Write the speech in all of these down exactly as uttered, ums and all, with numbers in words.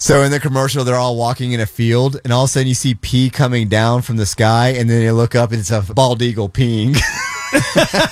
So in the commercial, they're all walking in a field, and all of a sudden you see pee coming down from the sky, and then you look up, and it's a bald eagle peeing. Yeah.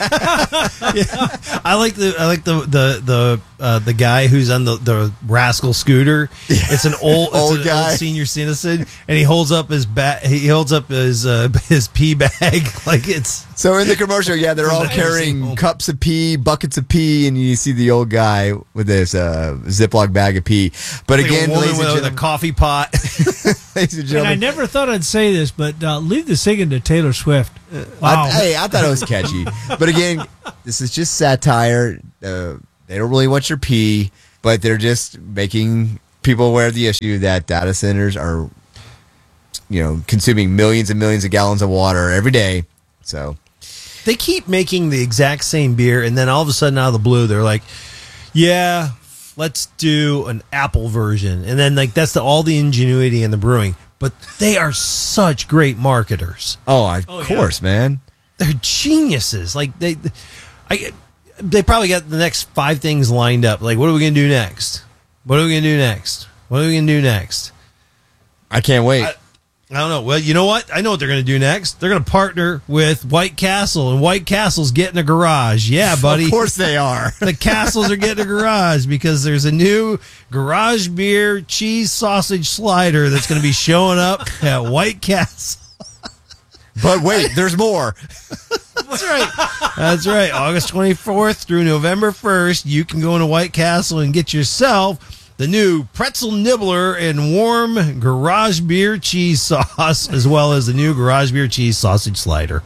I like the I like the the the uh, the guy who's on the, the rascal scooter. It's an old old it's an guy, old senior citizen, and he holds up his bat. He holds up his uh, his pee bag like it's. So in the commercial, yeah, they're all carrying cups of pee, buckets of pee, and you see the old guy with this uh, Ziploc bag of pee. But like again, a woman ladies with and a gentlemen, coffee pot. ladies and And gentlemen, I never thought I'd say this, but uh, leave the singing to Taylor Swift. Wow. I, hey, I thought it was catchy. But again, this is just satire. Uh, they don't really want your pee, but they're just making people aware of the issue that data centers are, you know, consuming millions and millions of gallons of water every day. So they keep making the exact same beer, and then all of a sudden, out of the blue, they're like, "Yeah, let's do an apple version," and then like that's the, all the ingenuity in the brewing. But they are such great marketers. Oh, of oh, course, yeah. man. They're geniuses. Like they, I, they probably got the next five things lined up. Like, what are we gonna do next? What are we gonna do next? What are we gonna do next? I can't wait. I, I don't know. Well, you know what? I know what they're gonna do next. They're gonna partner with White Castle, and White Castle's getting a garage. Yeah, buddy. Of course they are. The Castles are getting a garage because there's a new garage beer cheese sausage slider that's gonna be showing up at White Castle. But wait, there's more. That's right. That's right. August twenty-fourth through November first, you can go into White Castle and get yourself the new pretzel nibbler and warm garage beer cheese sauce, as well as the new garage beer cheese sausage slider.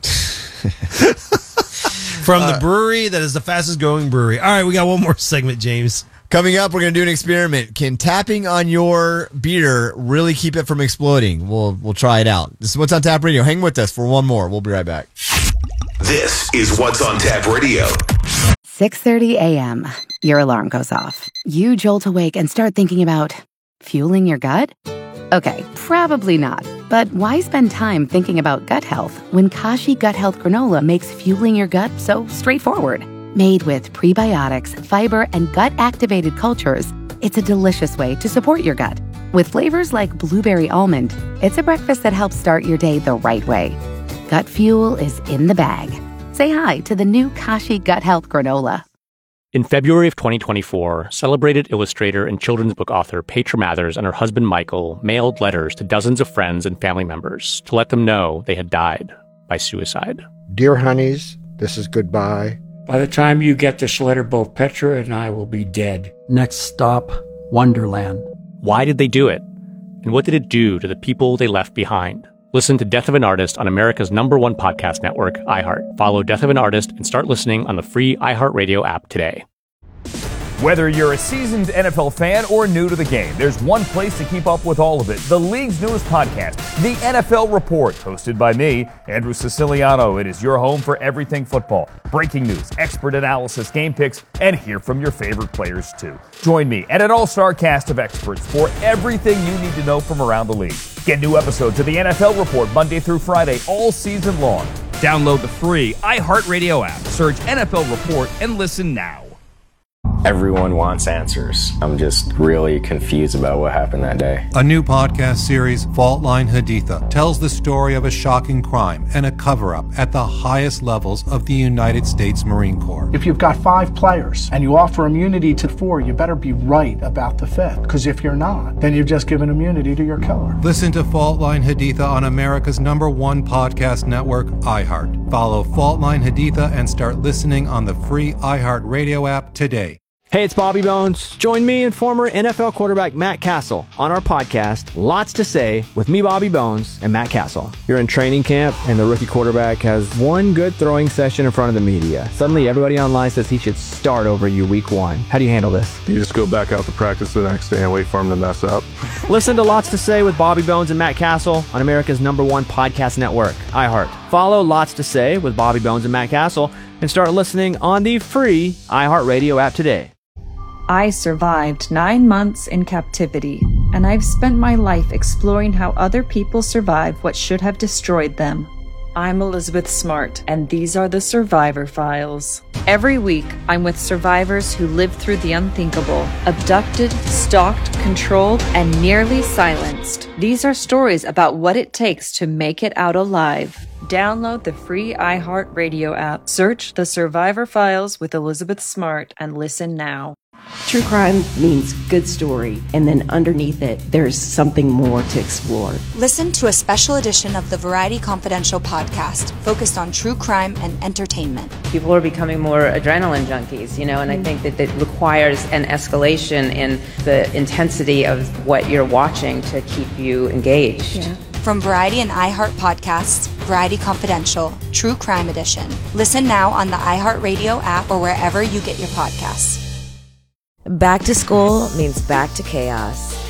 From the brewery that is the fastest growing brewery. All right, we got one more segment, James. Coming up, we're going to do an experiment. Can tapping on your beer really keep it from exploding? We'll we'll try it out. This is What's on Tap Radio. Hang with us for one more. We'll be right back. This is What's on Tap Radio. six thirty a.m. Your alarm goes off. You jolt awake and start thinking about fueling your gut? Okay, probably not. But why spend time thinking about gut health when Kashi Gut Health Granola makes fueling your gut so straightforward? Made with prebiotics, fiber, and gut-activated cultures, it's a delicious way to support your gut. With flavors like blueberry almond, it's a breakfast that helps start your day the right way. Gut fuel is in the bag. Say hi to the new Kashi Gut Health Granola. In February of twenty twenty-four, celebrated illustrator and children's book author Petra Mathers and her husband Michael mailed letters to dozens of friends and family members to let them know they had died by suicide. Dear honeys, this is goodbye. By the time you get this letter, both Petra and I will be dead. Next stop, Wonderland. Why did they do it? And what did it do to the people they left behind? Listen to Death of an Artist on America's number one podcast network, iHeart. Follow Death of an Artist and start listening on the free iHeartRadio app today. Whether you're a seasoned N F L fan or new to the game, there's one place to keep up with all of it. The league's newest podcast, The N F L Report, hosted by me, Andrew Siciliano. It is your home for everything football. Breaking news, expert analysis, game picks, and hear from your favorite players too. Join me and an all-star cast of experts for everything you need to know from around the league. Get new episodes of The N F L Report Monday through Friday all season long. Download the free iHeartRadio app, search N F L Report, and listen now. Everyone wants answers. I'm just really confused about what happened that day. A new podcast series, Fault Line Haditha, tells the story of a shocking crime and a cover-up at the highest levels of the United States Marine Corps. If you've got five players and you offer immunity to four, you better be right about the fifth. Because if you're not, then you've just given immunity to your killer. Listen to Fault Line Haditha on America's number one podcast network, iHeart. Follow Fault Line Haditha and start listening on the free iHeart Radio app today. Hey, it's Bobby Bones. Join me and former N F L quarterback Matt Castle on our podcast, Lots to Say, with me, Bobby Bones, and Matt Castle. You're in training camp, and the rookie quarterback has one good throwing session in front of the media. Suddenly, everybody online says he should start over you week one. How do you handle this? You just go back out to practice the next day and wait for him to mess up. Listen to Lots to Say with Bobby Bones and Matt Castle on America's number one podcast network, iHeart. Follow Lots to Say with Bobby Bones and Matt Castle and start listening on the free iHeartRadio app today. I survived nine months in captivity, and I've spent my life exploring how other people survive what should have destroyed them. I'm Elizabeth Smart, and these are the Survivor Files. Every week, I'm with survivors who lived through the unthinkable, abducted, stalked, controlled, and nearly silenced. These are stories about what it takes to make it out alive. Download the free iHeartRadio app, search The Survivor Files with Elizabeth Smart, and listen now. True crime means good story, and then underneath it, there's something more to explore. Listen to a special edition of the Variety Confidential podcast focused on true crime and entertainment. People are becoming more adrenaline junkies, you know, and I think that it requires an escalation in the intensity of what you're watching to keep you engaged. Yeah. From Variety and iHeart Podcasts, Variety Confidential, True Crime Edition. Listen now on the iHeartRadio app or wherever you get your podcasts. Back to school means back to chaos.